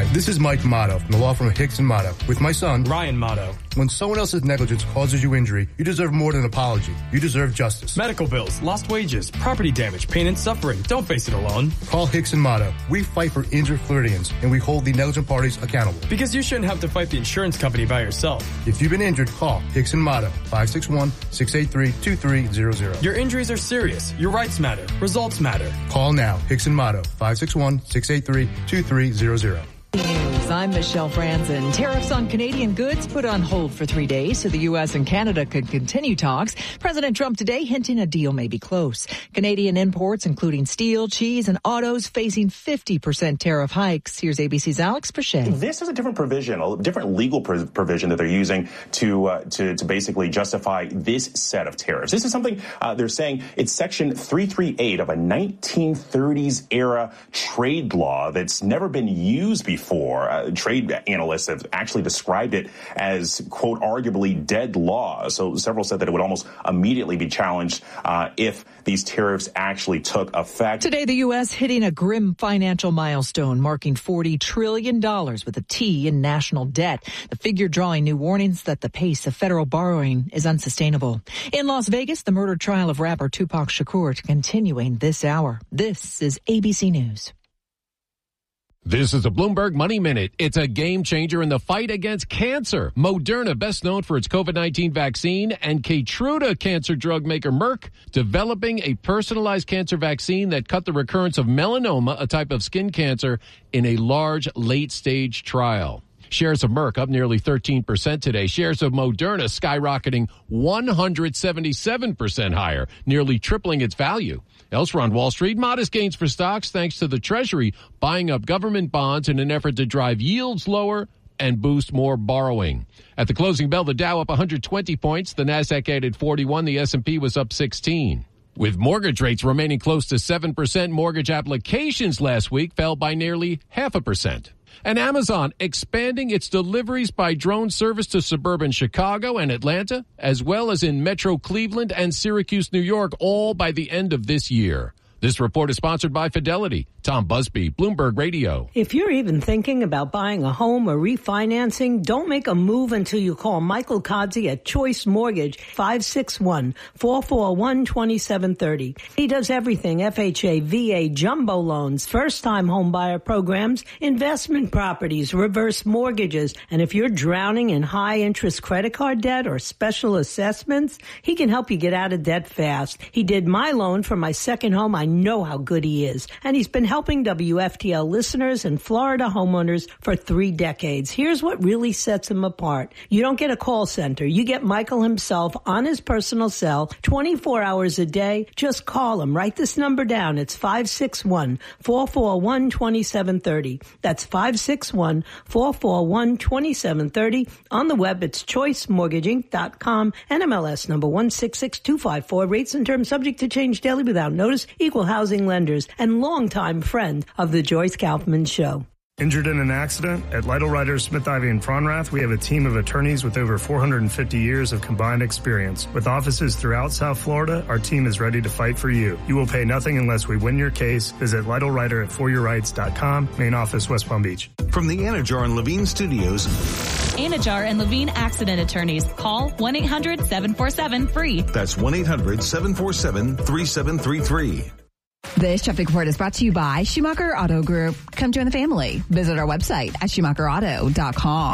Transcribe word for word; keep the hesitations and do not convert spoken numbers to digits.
This is Mike Motto from the law firm Hicks and Motto with my son, Ryan Motto. When someone else's negligence causes you injury, you deserve more than an apology. You deserve justice. Medical bills, lost wages, property damage, pain and suffering. Don't face it alone. Call Hicks and Motto. We fight for injured Floridians, and we hold the negligent parties accountable. Because you shouldn't have to fight the insurance company by yourself. If you've been injured, call Hicks and Motto, five six one, six eight three, two three zero zero. Your injuries are serious. Your rights matter. Results matter. Call now, Hicks and Motto, five six one, six eight three, two three zero zero. News. I'm Michelle Franzen. Tariffs on Canadian goods put on hold for three days so the U S and Canada could continue talks. President Trump today hinting a deal may be close. Canadian imports, including steel, cheese, and autos, facing fifty percent tariff hikes. Here's A B C's Alex Perchet. This is a different provision, a different legal pr- provision that they're using to, uh, to to basically justify this set of tariffs. This is something uh, they're saying it's Section three thirty-eight of a nineteen thirties era trade law that's never been used before. Before. Uh, trade analysts have actually described it as, quote, arguably dead law. So several said that it would almost immediately be challenged uh, if these tariffs actually took effect. Today, the U S hitting a grim financial milestone, marking forty trillion dollars with a T in national debt. The figure drawing new warnings that the pace of federal borrowing is unsustainable. In Las Vegas, the murder trial of rapper Tupac Shakur continuing this hour. This is A B C News. This is a Bloomberg Money Minute. It's a game changer in the fight against cancer. Moderna, best known for its COVID nineteen vaccine, and Keytruda cancer drug maker Merck, developing a personalized cancer vaccine that cut the recurrence of melanoma, a type of skin cancer, in a large late-stage trial. Shares of Merck up nearly thirteen percent today. Shares of Moderna skyrocketing one hundred seventy-seven percent higher, nearly tripling its value. Elsewhere on Wall Street, modest gains for stocks thanks to the Treasury buying up government bonds in an effort to drive yields lower and boost more borrowing. At the closing bell, the Dow up one hundred twenty points. The Nasdaq added forty-one. The S and P was up sixteen. With mortgage rates remaining close to seven percent, mortgage applications last week fell by nearly half a percent. And Amazon expanding its deliveries by drone service to suburban Chicago and Atlanta, as well as in Metro Cleveland and Syracuse, New York, all by the end of this year. This report is sponsored by Fidelity. Tom Busby, Bloomberg Radio. If you're even thinking about buying a home or refinancing, don't make a move until you call Michael Kodzi at Choice Mortgage, five six one, four four one, two seven three zero. He does everything: F H A, V A, jumbo loans, first-time home buyer programs, investment properties, reverse mortgages. And if you're drowning in high-interest credit card debt or special assessments, he can help you get out of debt fast. He did my loan for my second home. I know how good he is. And he's been helping W F T L listeners and Florida homeowners for three decades. Here's what really sets him apart. You don't get a call center. You get Michael himself on his personal cell, twenty-four hours a day. Just call him. Write this number down. It's five six one, four four one, two seven three zero. That's five six one, four four one, two seven three zero. On the web, it's choice mortgage inc dot com. N M L S number one six six two five four. Rates and terms subject to change daily without notice. Equal housing lenders and longtime friend of the Joyce Kaufman Show. Injured in an accident? At Lytle Writers, Smith, Ivy, and Fronrath, we have a team of attorneys with over four hundred fifty years of combined experience. With offices throughout South Florida, our team is ready to fight for you. You will pay nothing unless we win your case. Visit Lytle Writer at for your rights dot com. Main office, West Palm Beach. From the Anajar and Levine Studios. Anajar and Levine Accident Attorneys. Call one eight hundred seven four seven free. That's one eight hundred seven four seven three seven three three. This traffic report is brought to you by Schumacher Auto Group. Come join the family. Visit our website at schumacher auto dot com.